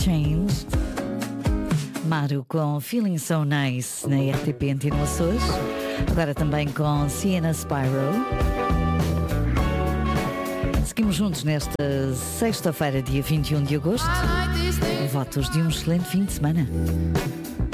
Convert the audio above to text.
Change. Maru com Feeling So Nice na RTP Antena Açores. Agora também com Sienna Spyro. Seguimos juntos nesta sexta-feira, dia 21 de agosto. Votos de um excelente fim de semana.